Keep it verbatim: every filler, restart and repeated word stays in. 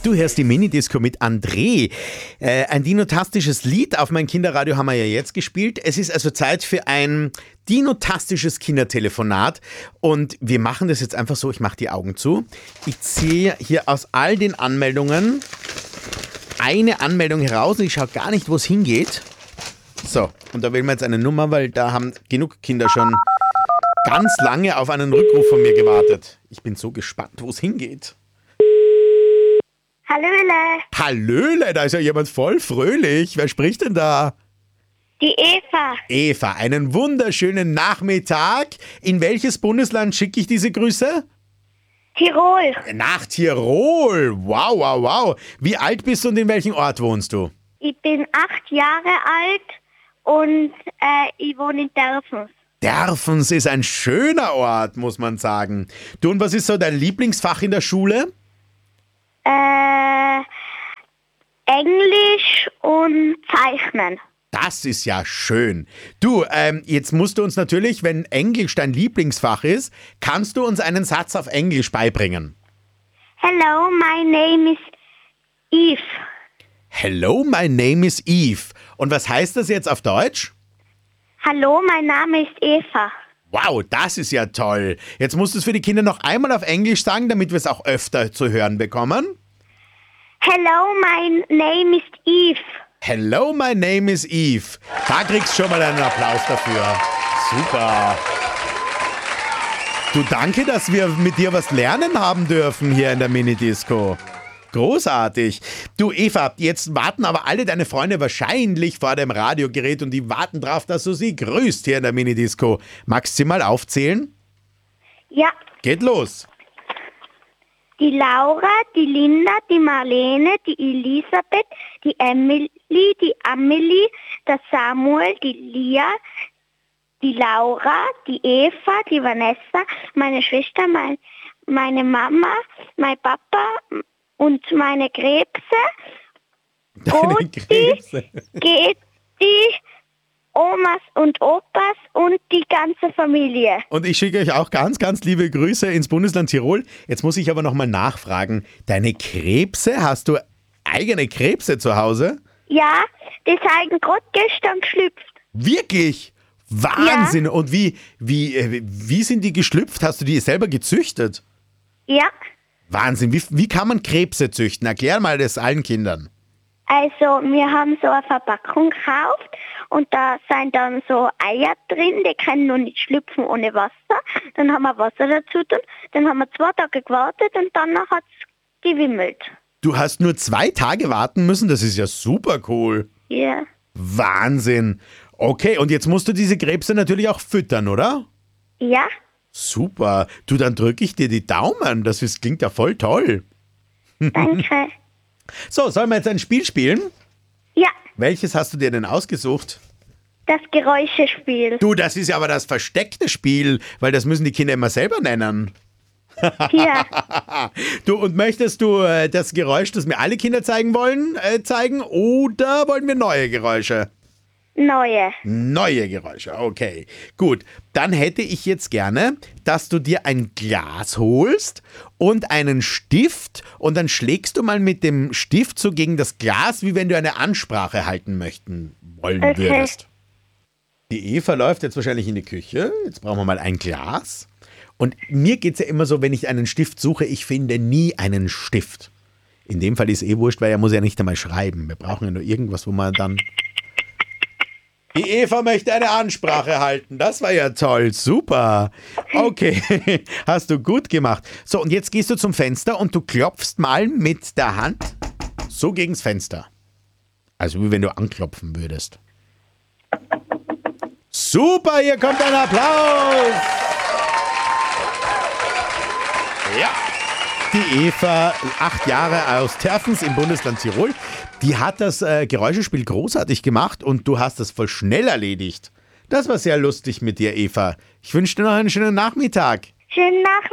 Du hörst die Minidisco mit André. Äh, ein dinotastisches Lied auf mein Kinderradio haben wir ja jetzt gespielt. Es ist also Zeit für ein dinotastisches Kindertelefonat. Und wir machen das jetzt einfach so, ich mache die Augen zu. Ich ziehe hier aus all den Anmeldungen eine Anmeldung heraus und ich schaue gar nicht, wo es hingeht. So, und da wählen wir jetzt eine Nummer, weil da haben genug Kinder schon ganz lange auf einen Rückruf von mir gewartet. Ich bin so gespannt, wo es hingeht. Hallöle. Hallöle, da ist ja jemand voll fröhlich. Wer spricht denn da? Die Eva. Eva, einen wunderschönen Nachmittag. In welches Bundesland schicke ich diese Grüße? Tirol. Nach Tirol. Wow, wow, wow. Wie alt bist du und in welchem Ort wohnst du? Ich bin acht Jahre alt und äh, ich wohne in Derfens. Derfens ist ein schöner Ort, muss man sagen. Du, und was ist so dein Lieblingsfach in der Schule? Äh, Englisch und Zeichnen. Das ist ja schön. Du, ähm, jetzt musst du uns natürlich, wenn Englisch dein Lieblingsfach ist, kannst du uns einen Satz auf Englisch beibringen. Hello, my name is Eve. Hello, my name is Eve. Und was heißt das jetzt auf Deutsch? Hallo, mein Name ist Eva. Wow, das ist ja toll. Jetzt musst du es für die Kinder noch einmal auf Englisch sagen, damit wir es auch öfter zu hören bekommen. Hello, my name is Eve. Hello, my name is Eve. Da kriegst du schon mal einen Applaus dafür. Super. Du, danke, dass wir mit dir was lernen haben dürfen hier in der Minidisco. Großartig. Du, Eva, jetzt warten aber alle deine Freunde wahrscheinlich vor dem Radiogerät und die warten drauf, dass du sie grüßt hier in der Minidisco. Magst du sie mal aufzählen? Ja. Geht los. Die Laura, die Linda, die Marlene, die Elisabeth, die Emily, die Amelie, der Samuel, die Lia, die Laura, die Eva, die Vanessa, meine Schwester, mein, meine Mama, mein Papa und meine Krebse. Deine Goti, Krebse. Geti, Omas und Opas und die ganze Familie. Und ich schicke euch auch ganz, ganz liebe Grüße ins Bundesland Tirol. Jetzt muss ich aber nochmal nachfragen. Deine Krebse, hast du eigene Krebse zu Hause? Ja, die sind gerade gestern geschlüpft. Wirklich? Wahnsinn. Ja. Und wie, wie, wie sind die geschlüpft? Hast du die selber gezüchtet? Ja. Wahnsinn. Wie, wie kann man Krebse züchten? Erklär mal das allen Kindern. Also, wir haben so eine Verpackung gekauft und da sind dann so Eier drin, die können noch nicht schlüpfen ohne Wasser. Dann haben wir Wasser dazu tun, dann haben wir zwei Tage gewartet und dann hat es gewimmelt. Du hast nur zwei Tage warten müssen? Das ist ja super cool. Ja. Wahnsinn. Okay, und jetzt musst du diese Krebse natürlich auch füttern, oder? Ja. Super. Du, dann drücke ich dir die Daumen. Das ist, klingt ja voll toll. Danke. So, sollen wir jetzt ein Spiel spielen? Ja. Welches hast du dir denn ausgesucht? Das Geräuschespiel. Du, das ist ja aber das versteckte Spiel, weil das müssen die Kinder immer selber nennen. Ja. Du, und möchtest du äh, das Geräusch, das mir alle Kinder zeigen wollen, äh, zeigen oder wollen wir neue Geräusche? Neue. Neue Geräusche, okay. Gut, dann hätte ich jetzt gerne, dass du dir ein Glas holst und einen Stift und dann schlägst du mal mit dem Stift so gegen das Glas, wie wenn du eine Ansprache halten möchten wollen Okay. würdest. Die Eva läuft jetzt wahrscheinlich in die Küche. Jetzt brauchen wir mal ein Glas. Und mir geht es ja immer so, wenn ich einen Stift suche, ich finde nie einen Stift. In dem Fall ist eh wurscht, weil er muss ja nicht einmal schreiben. Wir brauchen ja nur irgendwas, wo man dann... Die Eva möchte eine Ansprache halten. Das war ja toll. Super. Okay, hast du gut gemacht. So, und jetzt gehst du zum Fenster und du klopfst mal mit der Hand so gegens Fenster. Also wie wenn du anklopfen würdest. Super, hier kommt ein Applaus. Ja. Die Eva, acht Jahre aus Terfens im Bundesland Tirol, die hat das äh, Geräuschespiel großartig gemacht und du hast es voll schnell erledigt. Das war sehr lustig mit dir, Eva. Ich wünsche dir noch einen schönen Nachmittag. Schönen Nachmittag.